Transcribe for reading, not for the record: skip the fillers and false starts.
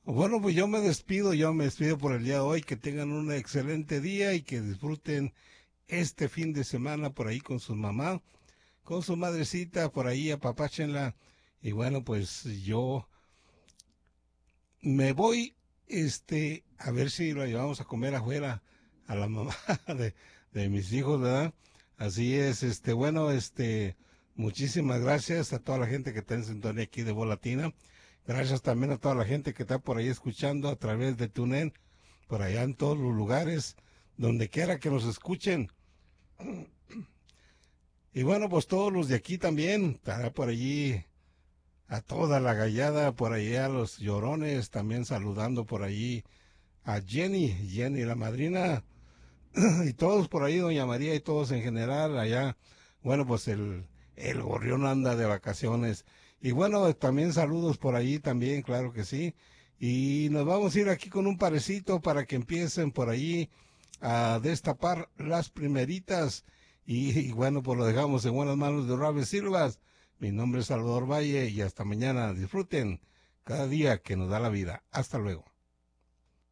Bueno, pues yo me despido por el día de hoy, que tengan un excelente día y que disfruten este fin de semana por ahí con su mamá, con su madrecita, por ahí apapáchenla. Y bueno, pues yo me voy, a ver si lo llevamos a comer afuera a la mamá de, de mis hijos, ¿verdad? Así es, bueno, muchísimas gracias a toda la gente que está en sintonía aquí de Voz Latina. Gracias también a toda la gente que está por ahí escuchando a través de TuneIn, por allá en todos los lugares, donde quiera que nos escuchen. Y bueno, pues todos los de aquí también, estará por allí a toda la gallada, por allá a los llorones, también saludando por allí a Jenny la madrina, y todos por ahí, doña María y todos en general allá. Bueno, pues el gorrión anda de vacaciones. Y bueno, también saludos por allí también, claro que sí. Y nos vamos a ir aquí con un parecito para que empiecen por allí a destapar las primeritas. Y bueno, pues lo dejamos en buenas manos de Rabe Silvas. Mi nombre es Salvador Valle y hasta mañana. Disfruten cada día que nos da la vida. Hasta luego.